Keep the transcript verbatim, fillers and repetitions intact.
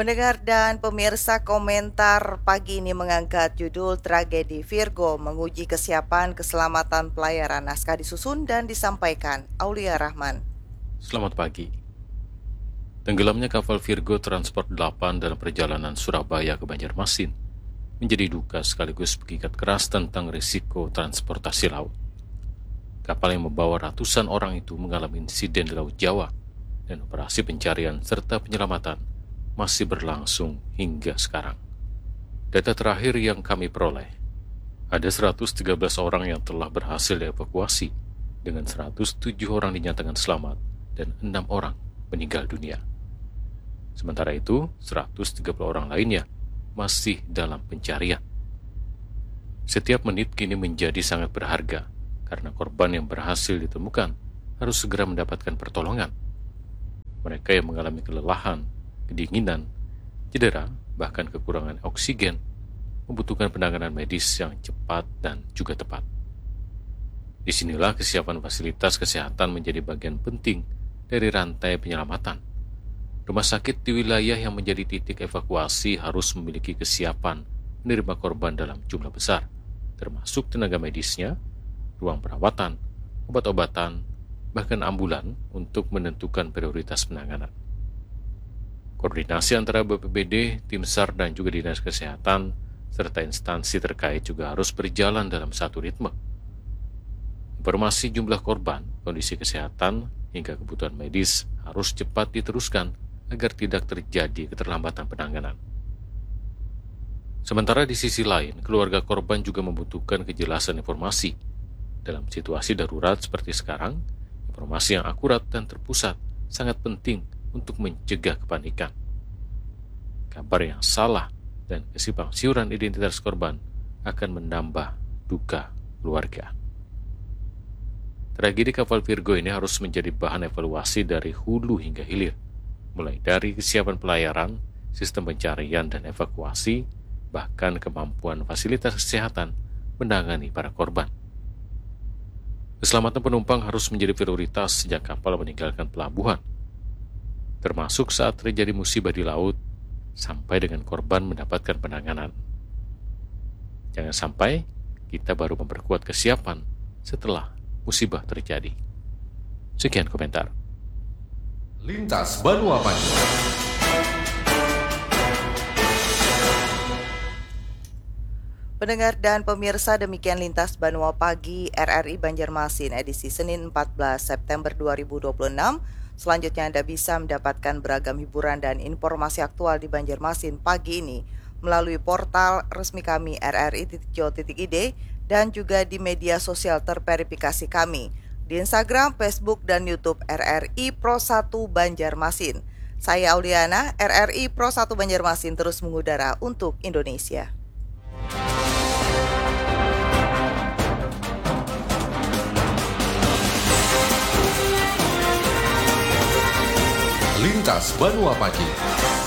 Pendengar dan pemirsa, komentar pagi ini mengangkat judul Tragedi Virgo menguji kesiapan keselamatan pelayaran. Naskah disusun dan disampaikan Aulia Rahman. Selamat pagi. Tenggelamnya kapal Virgo Transport delapan dalam perjalanan Surabaya ke Banjarmasin menjadi duka sekaligus pengingat keras tentang risiko transportasi laut. Kapal yang membawa ratusan orang itu mengalami insiden di Laut Jawa dan operasi pencarian serta penyelamatan masih berlangsung hingga sekarang. Data terakhir yang kami peroleh, ada seratus tiga belas orang yang telah berhasil dievakuasi dengan seratus tujuh orang dinyatakan selamat dan enam orang meninggal dunia. Sementara itu, seratus tiga puluh orang lainnya masih dalam pencarian. Setiap menit kini menjadi sangat berharga karena korban yang berhasil ditemukan harus segera mendapatkan pertolongan. Mereka yang mengalami kelelahan, kedinginan, cedera, bahkan kekurangan oksigen membutuhkan penanganan medis yang cepat dan juga tepat. Disinilah kesiapan fasilitas kesehatan menjadi bagian penting dari rantai penyelamatan. Rumah sakit di wilayah yang menjadi titik evakuasi harus memiliki kesiapan menerima korban dalam jumlah besar, termasuk tenaga medisnya, ruang perawatan, obat-obatan, bahkan ambulan untuk menentukan prioritas penanganan. Koordinasi antara B P B D, tim SAR, dan juga Dinas Kesehatan, serta instansi terkait juga harus berjalan dalam satu ritme. Informasi jumlah korban, kondisi kesehatan, hingga kebutuhan medis harus cepat diteruskan agar tidak terjadi keterlambatan penanganan. Sementara di sisi lain, keluarga korban juga membutuhkan kejelasan informasi. Dalam situasi darurat seperti sekarang, informasi yang akurat dan terpusat sangat penting untuk mencegah kepanikan. Kabar yang salah dan kesimpang siuran identitas korban akan menambah duka keluarga. Tragedi kapal Virgo ini harus menjadi bahan evaluasi dari hulu hingga hilir, mulai dari kesiapan pelayaran, sistem pencarian dan evakuasi, bahkan kemampuan fasilitas kesehatan menangani para korban. Keselamatan penumpang harus menjadi prioritas sejak kapal meninggalkan pelabuhan, termasuk saat terjadi musibah di laut, sampai dengan korban mendapatkan penanganan. Jangan sampai kita baru memperkuat kesiapan setelah musibah terjadi. Sekian komentar. Lintas Banua Pagi. Pendengar dan pemirsa, demikian Lintas Banua Pagi R R I Banjarmasin edisi Senin empat belas September dua ribu dua puluh enam. Selanjutnya Anda bisa mendapatkan beragam hiburan dan informasi aktual di Banjarmasin pagi ini melalui portal resmi kami r r i titik co titik i d dan juga di media sosial terverifikasi kami di Instagram, Facebook, dan YouTube R R I Pro satu Banjarmasin. Saya Auliana, R R I Pro satu Banjarmasin terus mengudara untuk Indonesia. Lintas Banua Pagi.